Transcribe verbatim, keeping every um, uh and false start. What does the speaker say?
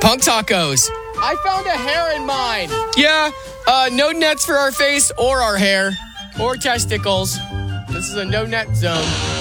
Punk tacos. I found a hair in mine. Yeah, uh, no nets for our face or our hair or testicles. This is a no net zone.